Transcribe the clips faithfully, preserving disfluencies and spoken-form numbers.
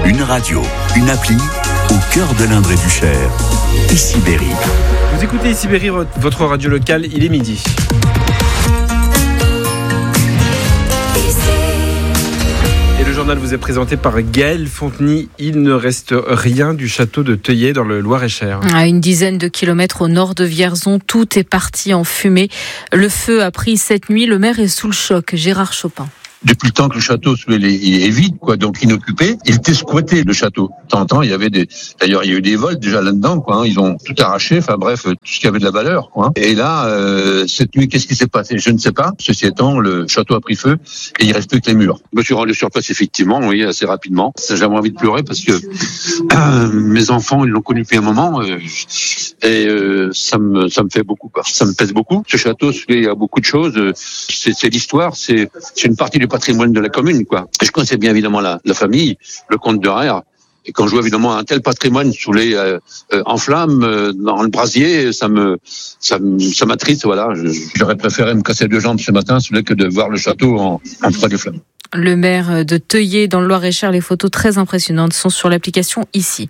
Une radio, une appli, au cœur de l'Indre et du Cher. Ici Berry. Vous écoutez Ici Berry, votre radio locale, il est midi. Et le journal vous est présenté par Gaëlle Fontenay. Il ne reste rien du château de Teuillé dans le Loir-et-Cher. À une dizaine de kilomètres au nord de Vierzon, tout est parti en fumée. Le feu a pris cette nuit. Le maire est sous le choc. Gérard Chopin. Depuis le temps que le château il est, il est vide, quoi, donc inoccupé, il était squatté, le château. De temps en temps, il y avait des, d'ailleurs, il y a eu des vols déjà là-dedans, quoi. Hein. Ils ont tout arraché, enfin bref, tout ce qui avait de la valeur, quoi. Et là, euh, cette nuit, qu'est-ce qui s'est passé? Je ne sais pas. Ceci étant, le château a pris feu et il reste plus que les murs. Je me suis rendu sur place effectivement, oui, assez rapidement. J'avais envie de pleurer parce que euh, mes enfants, ils l'ont connu depuis un moment euh, et euh, ça me, ça me fait beaucoup peur. Ça me pèse beaucoup. Ce château, il y a beaucoup de choses. C'est, c'est l'histoire, c'est, c'est une partie du patrimoine de la commune, quoi. Et je connaissais bien évidemment la, la famille, le comte de Rère. Et quand je vois évidemment un tel patrimoine sous les euh, euh, en flammes euh, dans le brasier, ça me ça, ça m'attriste, voilà. J'aurais préféré me casser deux jambes ce matin, celui que de voir le château en, en froid des flammes. Le maire de Teuillé dans le Loir-et-Cher, les photos très impressionnantes sont sur l'application Ici.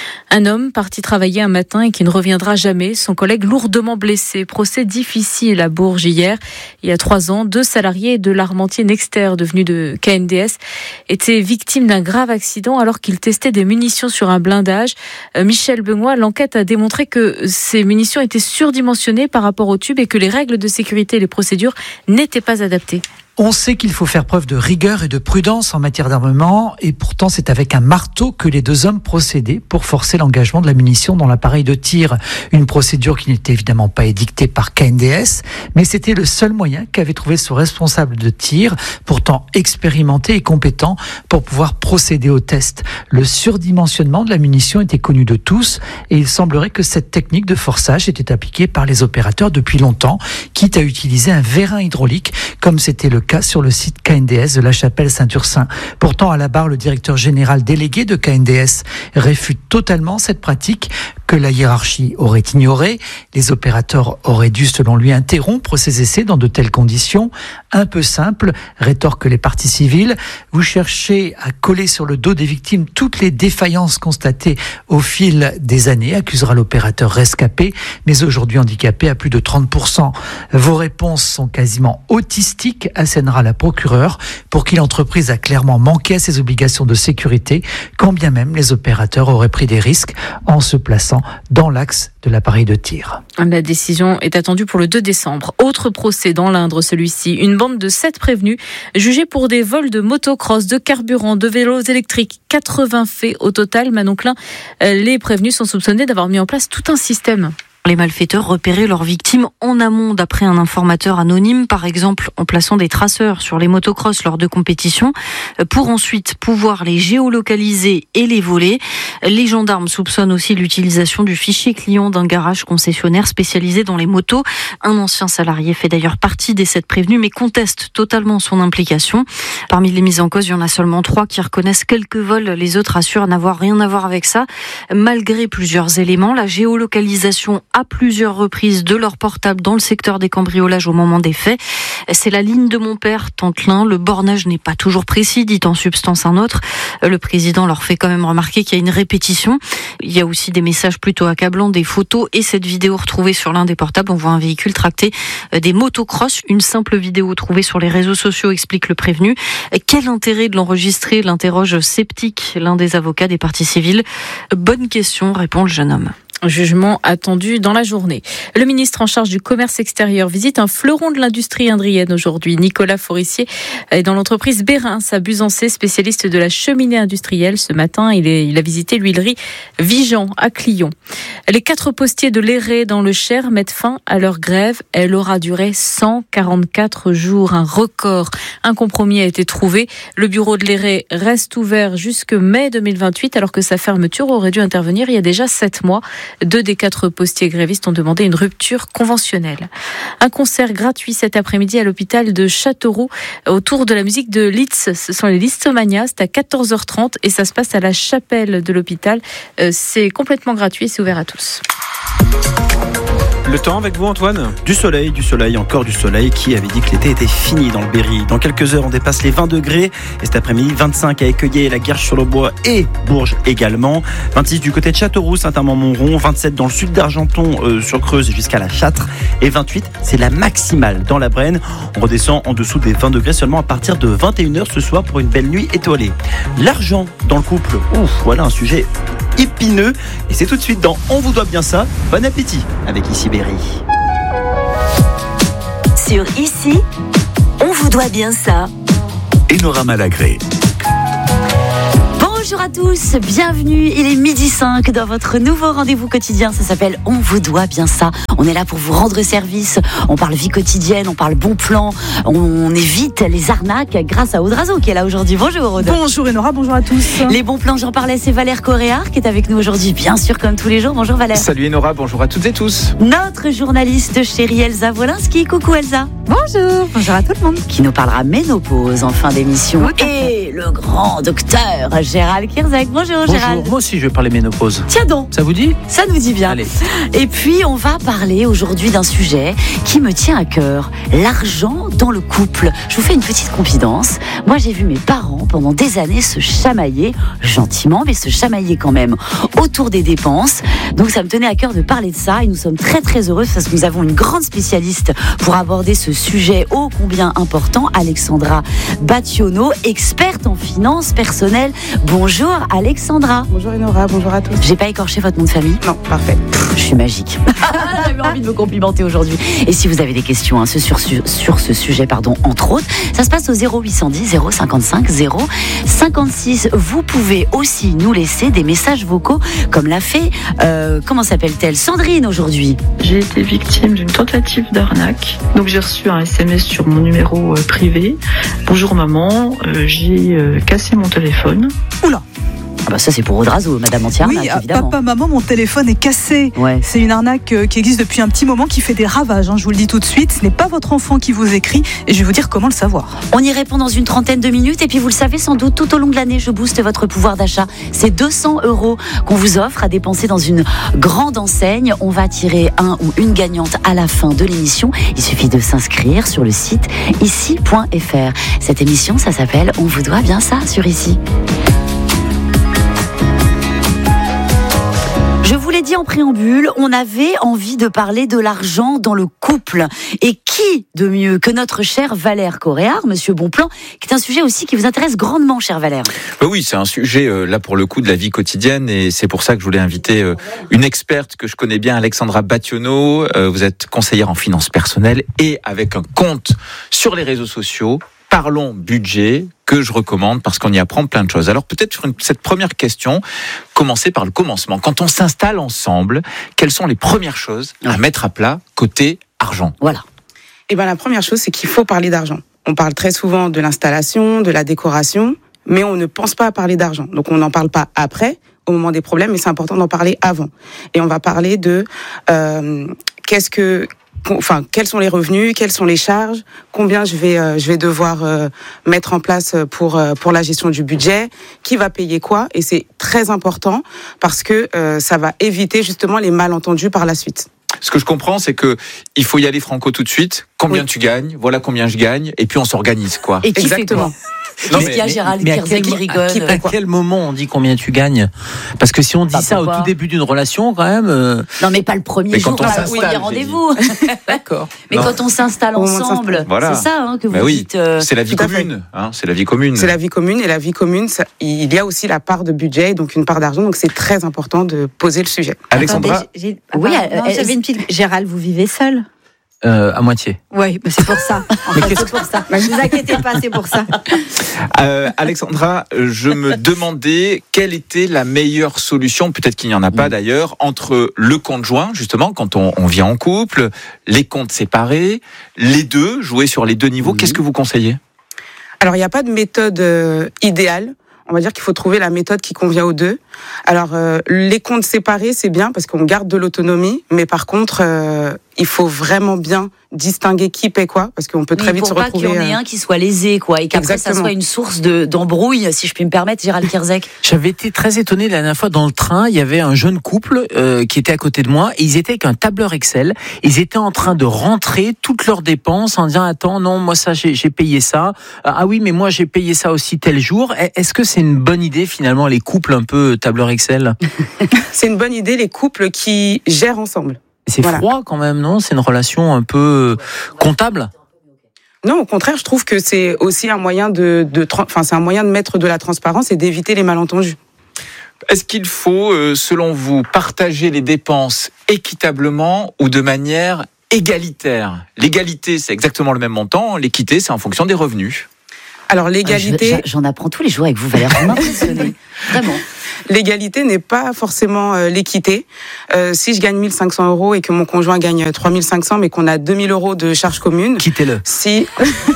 Un homme parti travailler un matin et qui ne reviendra jamais, son collègue lourdement blessé. Procès difficile à Bourges hier. Il y a trois ans, deux salariés de l'armentier Nexter, devenu de K N D S, étaient victimes d'un grave accident alors qu'ils testaient des munitions sur un blindage. Euh, Michel Benoît, l'enquête a démontré que ces munitions étaient surdimensionnées par rapport au tube et que les règles de sécurité et les procédures n'étaient pas adaptées. On sait qu'il faut faire preuve de rigueur et de prudence en matière d'armement, et pourtant c'est avec un marteau que les deux hommes procédaient pour forcer l'engagement de la munition dans l'appareil de tir. Une procédure qui n'était évidemment pas édictée par K N D S, mais c'était le seul moyen qu'avait trouvé ce responsable de tir, pourtant expérimenté et compétent, pour pouvoir procéder au test. Le surdimensionnement de la munition était connu de tous, et il semblerait que cette technique de forçage était appliquée par les opérateurs depuis longtemps, quitte à utiliser un vérin hydraulique, comme c'était le cas sur le site K N D S de La Chapelle-Saint-Ursin. Pourtant, à la barre, le directeur général délégué de K N D S réfute totalement cette pratique que la hiérarchie aurait ignorée. Les opérateurs auraient dû, selon lui, interrompre ces essais dans de telles conditions. Un peu simple, rétorquent les parties civiles. Vous cherchez à coller sur le dos des victimes toutes les défaillances constatées au fil des années, accusera l'opérateur rescapé, mais aujourd'hui handicapé à plus de trente pour cent. Vos réponses sont quasiment autistiques, assénera la procureure, pour qui l'entreprise a clairement manqué à ses obligations de sécurité, quand bien même les opérateurs auraient pris des risques en se plaçant dans l'axe de l'appareil de tir. La décision est attendue pour le deux décembre. Autre procès dans l'Indre, celui-ci. Une bande de sept prévenus jugés pour des vols de motocross, de carburant, de vélos électriques. quatre-vingts faits au total. Manon Klein, les prévenus sont soupçonnés d'avoir mis en place tout un système. Les malfaiteurs repéraient leurs victimes en amont d'après un informateur anonyme, par exemple en plaçant des traceurs sur les motocross lors de compétitions, pour ensuite pouvoir les géolocaliser et les voler. Les gendarmes soupçonnent aussi l'utilisation du fichier client d'un garage concessionnaire spécialisé dans les motos. Un ancien salarié fait d'ailleurs partie des sept prévenus, mais conteste totalement son implication. Parmi les mises en cause, il y en a seulement trois qui reconnaissent quelques vols. Les autres assurent n'avoir rien à voir avec ça. Malgré plusieurs éléments, la géolocalisation à plusieurs reprises de leur portable dans le secteur des cambriolages au moment des faits. C'est la ligne de mon père, Tantelin. Le bornage n'est pas toujours précis, dit en substance un autre. Le président leur fait quand même remarquer qu'il y a une répétition. Il y a aussi des messages plutôt accablants, des photos et cette vidéo retrouvée sur l'un des portables. On voit un véhicule tracter des motocross. Une simple vidéo trouvée sur les réseaux sociaux, explique le prévenu. Quel intérêt de l'enregistrer, l'interroge sceptique l'un des avocats des parties civiles. Bonne question, répond le jeune homme. Jugement attendu dans la journée. Le ministre en charge du commerce extérieur visite un fleuron de l'industrie indrienne aujourd'hui. Nicolas Forissier est dans l'entreprise Bérins à Buzancé, spécialiste de la cheminée industrielle. Ce matin, il, est, il a visité l'huilerie Vigan à Clion. Les quatre postiers de l'Éré dans le Cher mettent fin à leur grève. Elle aura duré cent quarante-quatre jours, un record. Un compromis a été trouvé. Le bureau de l'Éré reste ouvert jusque mai deux mille vingt-huit, alors que sa fermeture aurait dû intervenir il y a déjà sept mois. Deux des quatre postiers grévistes ont demandé une rupture conventionnelle. Un concert gratuit cet après-midi à l'hôpital de Châteauroux autour de la musique de Litz. Ce sont les Listomanias, c'est à quatorze heures trente et ça se passe à la chapelle de l'hôpital. C'est complètement gratuit et c'est ouvert à tous. Le temps avec vous, Antoine ? Du soleil, du soleil, encore du soleil. Qui avait dit que l'été était fini dans le Berry ? Dans quelques heures, on dépasse les vingt degrés. Et cet après-midi, vingt-cinq à Écueillé, la Guerche-sur-le-Bois et Bourges également. vingt-six du côté de Châteauroux, Saint-Amand-Montrond. vingt-sept dans le sud d'Argenton, euh, sur Creuse jusqu'à la Châtre. Et vingt-huit, c'est la maximale dans la Brenne. On redescend en dessous des vingt degrés seulement à partir de vingt et une heures ce soir pour une belle nuit étoilée. L'argent dans le couple, ouf, voilà un sujet épineux. Et c'est tout de suite dans On vous doit bien ça. Bon appétit avec Ici Berry. Sur Ici, on vous doit bien ça. Et Nora Malagré. Bonjour à tous, bienvenue, il est midi cinq dans votre nouveau rendez-vous quotidien, ça s'appelle On vous doit bien ça. On est là pour vous rendre service, on parle vie quotidienne, on parle bon plan, on évite les arnaques grâce à Aude Razo qui est là aujourd'hui. Bonjour Aude. Bonjour Enora, bonjour à tous. Les bons plans, j'en parlais, c'est Valère Coréard qui est avec nous aujourd'hui, bien sûr comme tous les jours. Bonjour Valère. Salut Nora, bonjour à toutes et tous. Notre journaliste chérie Elsa Wolinski, coucou Elsa. Bonjour, bonjour à tout le monde. Qui nous parlera ménopause en fin d'émission. Et le grand docteur Gérald Kierzek. Bonjour, Bonjour, Gérald. moi aussi je vais parler ménopause. Tiens donc. Ça vous dit ? Ça nous dit bien. Allez. Et puis on va parler aujourd'hui d'un sujet qui me tient à cœur, l'argent dans le couple. Je vous fais une petite confidence. Moi j'ai vu mes parents pendant des années se chamailler, gentiment, mais se chamailler quand même, autour des dépenses. Donc ça me tenait à cœur de parler de ça et nous sommes très très heureux parce que nous avons une grande spécialiste pour aborder ce sujet ô combien important, Alexandra Battiono, experte en finances personnelles. Bonjour Alexandra. Bonjour Enora, bonjour à tous. J'ai pas écorché votre nom de famille ? Non, parfait. Je suis magique. J'avais envie de me complimenter aujourd'hui. Et si vous avez des questions hein, sur, sur, sur ce sujet, pardon, entre autres, ça se passe au zéro huit cent dix zéro cinquante-cinq zéro cinquante-six. Vous pouvez aussi nous laisser des messages vocaux, comme l'a fait, euh, comment s'appelle-t-elle, Sandrine aujourd'hui. J'ai été victime d'une tentative d'arnaque. Donc j'ai reçu un S M S sur mon numéro euh, privé. Bonjour maman, euh, j'ai euh, cassé mon téléphone. Oula. Ah bah ça c'est pour Aude Razo, Madame Anti-Arnaque, Oui, évidemment. papa, maman, mon téléphone est cassé. Ouais. C'est une arnaque euh, qui existe depuis un petit moment, qui fait des ravages. Hein, je vous le dis tout de suite. Ce n'est pas votre enfant qui vous écrit et je vais vous dire comment le savoir. On y répond dans une trentaine de minutes et puis vous le savez sans doute, tout au long de l'année, je booste votre pouvoir d'achat. C'est deux cents euros qu'on vous offre à dépenser dans une grande enseigne. On va tirer un ou une gagnante à la fin de l'émission. Il suffit de s'inscrire sur le site ici point f r. Cette émission, ça s'appelle On vous doit bien ça sur Ici. Je vous l'ai dit en préambule, on avait envie de parler de l'argent dans le couple. Et qui de mieux que notre cher Valère Coréard, Monsieur Bonplan, qui est un sujet aussi qui vous intéresse grandement, cher Valère. Oui, c'est un sujet, euh, là, pour le coup, de la vie quotidienne. Et c'est pour ça que je voulais inviter euh, une experte que je connais bien, Alexandra Battiono. Euh, vous êtes conseillère en finances personnelles et avec un compte sur les réseaux sociaux. Parlons budget, que je recommande parce qu'on y apprend plein de choses. Alors peut-être sur une, cette première question, commencer par le commencement. Quand on s'installe ensemble, quelles sont les premières choses à mettre à plat côté argent ? Voilà. Eh ben, la première chose, c'est qu'il faut parler d'argent. On parle très souvent de l'installation, de la décoration, mais on ne pense pas à parler d'argent. Donc on n'en parle pas après, au moment des problèmes, mais c'est important d'en parler avant. Et on va parler de euh, qu'est-ce que... Enfin, quels sont les revenus, quelles sont les charges, combien je vais euh, je vais devoir euh, mettre en place pour euh, pour la gestion du budget, qui va payer quoi, et c'est très important parce que euh, ça va éviter justement les malentendus par la suite. Ce que je comprends, c'est que il faut y aller franco tout de suite. Combien oui. tu gagnes ? Voilà combien je gagne, et puis on s'organise quoi. Et qui Exactement. Fait quoi Non, mais, mais, Gérald mais à, quel, qui rigole, à, quel, à quel moment on dit combien tu gagnes ? Parce que si on dit bah, ça au tout début d'une relation, quand même. Euh... Non, mais pas le premier mais jour, pas le premier rendez-vous. D'accord. Mais non. Quand on s'installe ensemble, voilà. C'est ça hein, que vous bah oui. dites. Euh... C'est la vie commune. Hein, c'est la vie commune. C'est la vie commune et la vie commune, ça, il y a aussi la part de budget, donc une part d'argent. Donc c'est très important de poser le sujet. Alexandra. Attendez, j'ai, j'ai... Oui, non, elle, j'avais une petite. Gérald, vous vivez seul ? Euh, à moitié. Oui, bah c'est pour ça. En fait, c'est pour ça. Ne vous inquiétez pas, c'est pour ça. Euh, Alexandra, je me demandais quelle était la meilleure solution, peut-être qu'il n'y en a pas d'ailleurs, entre le compte joint, justement, quand on, on vit en couple, les comptes séparés, les deux, jouer sur les deux niveaux. Mmh. Qu'est-ce que vous conseillez ? Alors, il n'y a pas de méthode euh, idéale. On va dire qu'il faut trouver la méthode qui convient aux deux. Alors, euh, les comptes séparés, c'est bien parce qu'on garde de l'autonomie, mais par contre, euh, il faut vraiment bien distinguer qui paie quoi, parce qu'on peut très oui, vite se retrouver... Pour pas qu'il y en ait un qui soit lésé, quoi, et qu'après ça soit une source de, d'embrouille, si je puis me permettre, Gérald Kierzek. J'avais été très étonné la dernière fois dans le train, il y avait un jeune couple euh, qui était à côté de moi, et ils étaient avec un tableur Excel, ils étaient en train de rentrer toutes leurs dépenses en disant, attends, non, moi ça j'ai, j'ai payé ça, ah oui, mais moi j'ai payé ça aussi tel jour. Est-ce que c'est une bonne idée finalement, les couples un peu tableur Excel? C'est une bonne idée, les couples qui gèrent ensemble. C'est voilà. Froid quand même, non? C'est une relation un peu comptable? Non, au contraire, je trouve que c'est aussi un moyen de, de, enfin, c'est un moyen de mettre de la transparence et d'éviter les malentendus. Est-ce qu'il faut, selon vous, partager les dépenses équitablement ou de manière égalitaire? L'égalité, c'est exactement le même montant. L'équité, c'est en fonction des revenus. Alors l'égalité... Ah, je, j'en apprends tous les jours avec vous, Valérie, vous m'impressionnez. Vraiment. L'égalité n'est pas forcément euh, l'équité. Euh, si je gagne mille cinq cents euros et que mon conjoint gagne trois mille cinq cents, mais qu'on a deux mille euros de charges communes... Quittez-le. Si...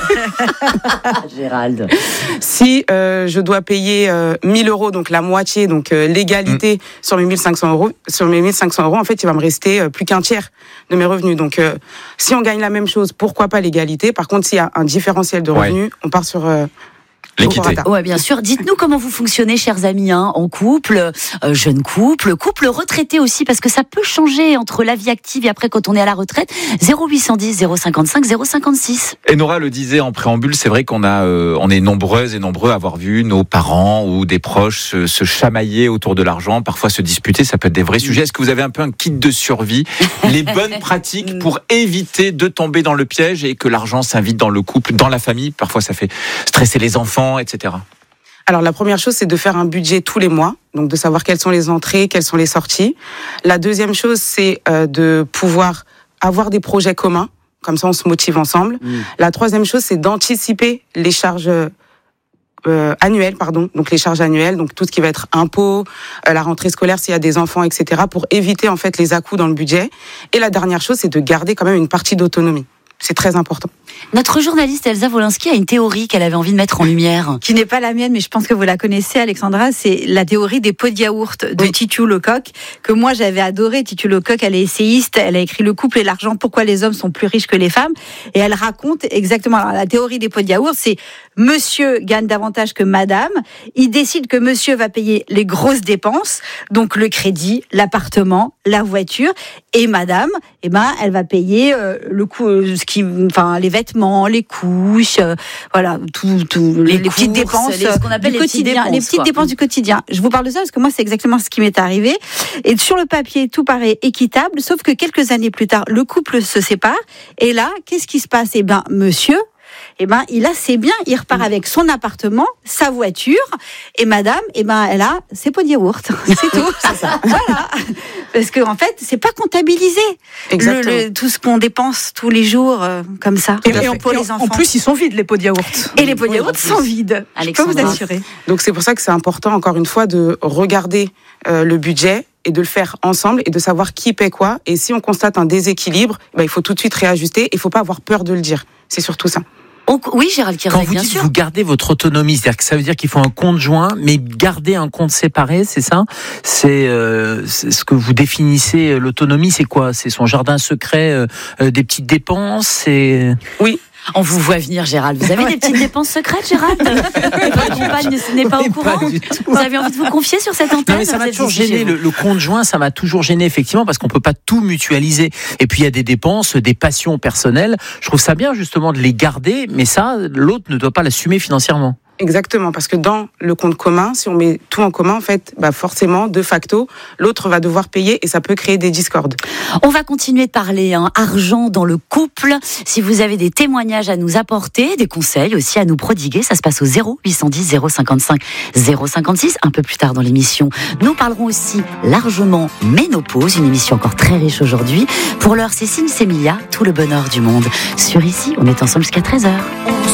Gérald. Si euh, je dois payer euh, mille euros, donc la moitié, donc euh, l'égalité mmh. sur mes mille cinq cents euros, sur mes mille cinq cents euros, en fait, il va me rester euh, plus qu'un tiers de mes revenus. Donc, euh, si on gagne la même chose, pourquoi pas l'égalité? Par contre, s'il y a un différentiel de revenus, ouais. on part sur... Euh, l'équité. Ouais, bien sûr. Dites-nous comment vous fonctionnez, chers amis, hein, en couple, euh, jeune couple, couple retraité aussi, parce que ça peut changer entre la vie active et après quand on est à la retraite. zéro huit cent dix, zéro cinquante-cinq, zéro cinquante-six. Et Nora le disait en préambule, c'est vrai qu'on a, euh, on est nombreuses et nombreux à avoir vu nos parents ou des proches se, se chamailler autour de l'argent, parfois se disputer. Ça peut être des vrais sujets. Est-ce que vous avez un peu un kit de survie, les bonnes pratiques pour éviter de tomber dans le piège et que l'argent s'invite dans le couple, dans la famille? Parfois, ça fait stresser les enfants, et cetera. Alors la première chose, c'est de faire un budget tous les mois, donc de savoir quelles sont les entrées, quelles sont les sorties. La deuxième chose, c'est euh, de pouvoir avoir des projets communs, comme ça on se motive ensemble. Mmh. La troisième chose, c'est d'anticiper les charges euh, annuelles, pardon, donc les charges annuelles, donc tout ce qui va être impôts, euh, la rentrée scolaire s'il y a des enfants, et cetera, pour éviter en fait les à-coups dans le budget. Et la dernière chose, c'est de garder quand même une partie d'autonomie. C'est très important. Notre journaliste Elsa Wolinski a une théorie qu'elle avait envie de mettre en lumière. Qui n'est pas la mienne, mais je pense que vous la connaissez, Alexandra. C'est la théorie des pots de yaourt de oui. Titu Lecoq, que moi j'avais adoré. Titu Lecoq, elle est essayiste, elle a écrit Le couple et l'argent, pourquoi les hommes sont plus riches que les femmes. Et elle raconte exactement, alors, la théorie des pots de yaourt, c'est monsieur gagne davantage que madame. Il décide que monsieur va payer les grosses dépenses, donc le crédit, l'appartement, la voiture. Et madame, eh ben, elle va payer euh, le coût, euh, ce qui, enfin, les vêtements, les couches, euh, voilà, tout, tout les, les courses, petites dépenses les, ce qu'on appelle du les quotidien, dépenses, les petites quoi. dépenses du quotidien. Je vous parle de ça parce que moi, c'est exactement ce qui m'est arrivé. Et sur le papier, tout paraît équitable, sauf que quelques années plus tard, le couple se sépare. Et là, qu'est-ce qui se passe? Eh ben, monsieur, eh ben, il a ses biens, il repart avec son appartement, sa voiture, et madame, eh ben, elle a ses pots de yaourt. C'est tout. C'est ça. Voilà. Parce que, en fait, c'est pas comptabilisé. Exactement. Le, le, tout ce qu'on dépense tous les jours, euh, comme ça. Et, et pour les enfants. En plus, ils sont vides, les pots de yaourt. Et les pots de yaourt sont vides. Je peux vous assurer. Donc, c'est pour ça que c'est important, encore une fois, de regarder euh, le budget et de le faire ensemble et de savoir qui paie quoi. Et si on constate un déséquilibre, ben, il faut tout de suite réajuster. Il faut pas avoir peur de le dire. C'est surtout ça. Oui, Gérald Kierzek, Quand vous bien dites sûr. vous gardez votre autonomie, c'est-à-dire que ça veut dire qu'il faut un compte joint, mais garder un compte séparé, c'est ça? C'est, euh, c'est ce que vous définissez l'autonomie, c'est quoi? C'est son jardin secret, euh, euh, des petites dépenses, c'est... Oui. On vous voit venir, Gérald. Vous avez des petites dépenses secrètes, Gérald? Votre compagne n'est pas au courant? Vous avez envie de vous confier sur cette antenne? Non, mais ça m'a toujours gêné. Le, le compte joint, ça m'a toujours gêné, effectivement, parce qu'on peut pas tout mutualiser. Et puis, il y a des dépenses, des passions personnelles. Je trouve ça bien, justement, de les garder, mais ça, l'autre ne doit pas l'assumer financièrement. Exactement, parce que dans le compte commun, si on met tout en commun, en fait, bah forcément, de facto, l'autre va devoir payer et ça peut créer des discordes. On va continuer de parler hein, argent dans le couple. Si vous avez des témoignages à nous apporter, des conseils aussi à nous prodiguer, ça se passe au zéro huit cent dix, zéro cinquante-cinq, zéro cinquante-six. Un peu plus tard dans l'émission, nous parlerons aussi largement ménopause, une émission encore très riche aujourd'hui. Pour l'heure, c'est Sim Semilia, tout le bonheur du monde. Sur Ici, on est ensemble jusqu'à treize heures.